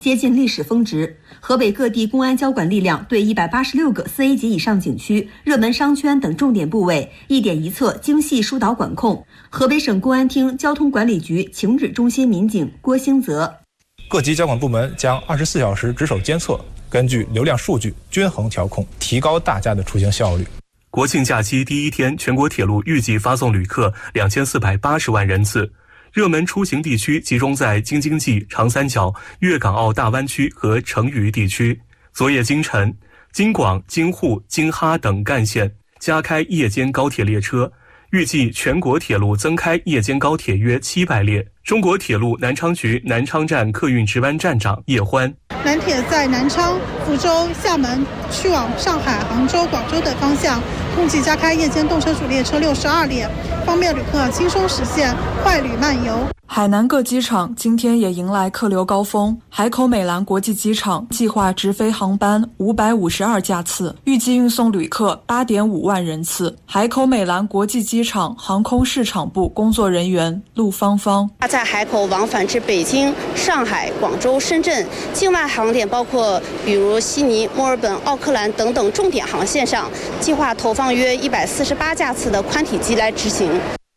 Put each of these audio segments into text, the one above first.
接近历史峰值。河北各地公安交管力量对186个4A 级以上景区、热门商圈等重点部位一点一策，精细疏导管控。河北省公安厅交通管理局情指中心民警郭兴泽： 各级交管部门将24小时值守监测，根据流量数据均衡调控，提高大家的出行效率。 国庆假期第一天，全国铁路预计发送旅客2480万人次。热门出行地区集中在京津冀、长三角、粤港澳大湾区和成渝地区。昨夜今晨，京广、京沪、京哈等干线加开夜间高铁列车，预计全国铁路增开夜间高铁约700列。中国铁路南昌局南昌站客运值班站长叶欢： 南铁在南昌、福州、厦门去往上海、杭州、广州等方向，共计加开夜间动车主列车62列，方便旅客轻松实现快旅慢游。 海南各机场今天也迎来客流高峰，海口美兰国际机场计划直飞航班552架次，预计运送旅客8.5万人次。海口美兰国际机场航空市场部工作人员陆芳芳： 在海口往返至北京、上海、广州、深圳境外航点，包括比如悉尼、墨尔本、奥克兰等等重点航线上，计划投放约148架次的宽体机来执行。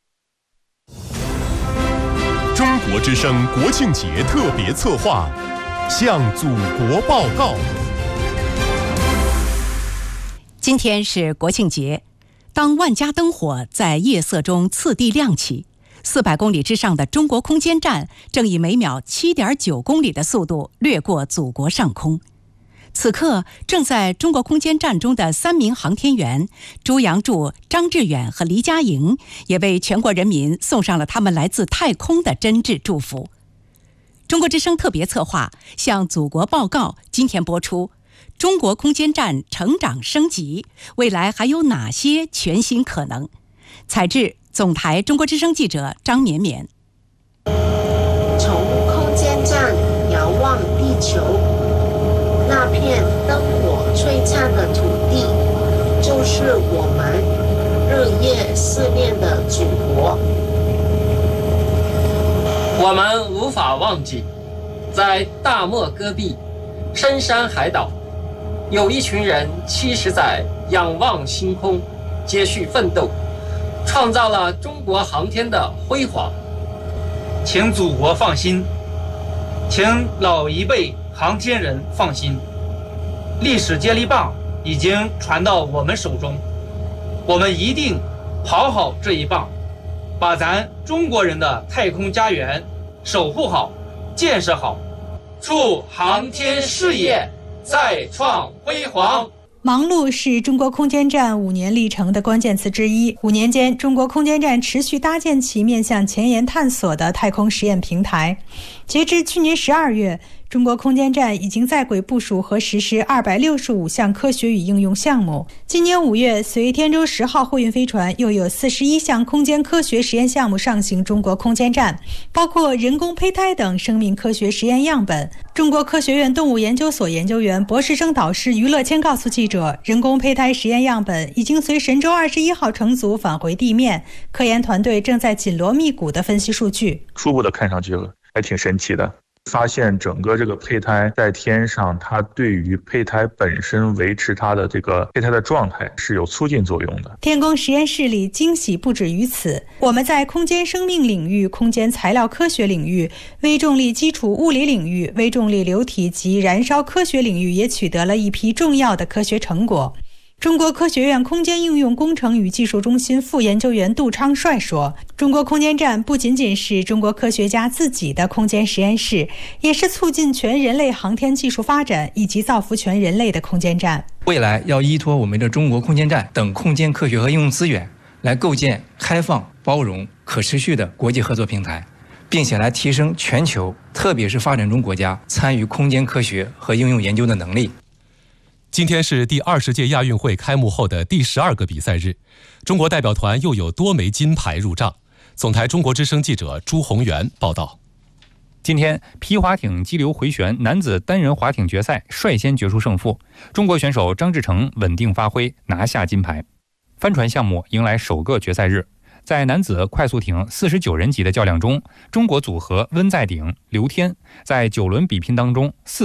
中国之声国庆节特别策划，向祖国报告。 今天是国庆节，当万家灯火在夜色中次第亮起，400公里之上的中国空间站正以每秒7.9公里的速度掠过祖国上空。此刻，正在中国空间站中的3名航天员朱杨柱、张志远和黎佳莹，也为全国人民送上了他们来自太空的真挚祝福。中国之声特别策划向祖国报告，今天播出中国空间站成长升级，未来还有哪些全新可能？采制总台中国之声记者张绵绵。 从空间站遥望地球，那片灯火璀璨的土地，就是我们日夜思念的祖国。 我们无法忘记，在大漠戈壁、深山海岛，有一群人70载仰望星空，接续奋斗，创造了中国航天的辉煌。 请祖国放心，请老一辈航天人放心，历史接力棒已经传到我们手中，我们一定跑好这一棒，把咱中国人的太空家园守护好、建设好，祝航天事业再创辉煌。 忙碌是中国空间站5年历程的关键词之一。5年间，中国空间站持续搭建起面向前沿探索的太空实验平台。截至去年12月，中国空间站已经在轨部署和实施265项科学与应用项目。今年5月，随天舟10号货运飞船又有41项空间科学实验项目上行中国空间站，包括人工胚胎等生命科学实验样本。中国科学院动物研究所研究员、博士生导师于乐谦告诉记者，人工胚胎实验样本已经随神舟21号乘组返回地面，科研团队正在紧锣密鼓地分析数据。 初步的看上去还挺神奇的，发现整个这个胚胎在天上，它对于胚胎本身维持它的这个胚胎的状态是有促进作用的。 天宫实验室里惊喜不止于此，我们在空间生命领域、空间材料科学领域、微重力基础物理领域、微重力流体及燃烧科学领域也取得了一批重要的科学成果。中国科学院空间应用工程与技术中心副研究员杜昌帅说，中国空间站不仅仅是中国科学家自己的空间实验室，也是促进全人类航天技术发展以及造福全人类的空间站。 未来要依托我们的中国空间站等空间科学和应用资源，来构建开放、包容、可持续的国际合作平台，并且来提升全球，特别是发展中国家参与空间科学和应用研究的能力。 今天是第20届亚运会开幕后的第12个比赛日，中国代表团又有多枚金牌入账。总台中国之声记者朱宏元报道。 今天，皮划艇激流回旋男子单人划艇决赛率先决出胜负，中国选手张志成稳定发挥，拿下金牌。帆船项目迎来首个决赛日， 在男子快速艇49人级的较量中，中国组合温在鼎、刘天在9轮比拼当中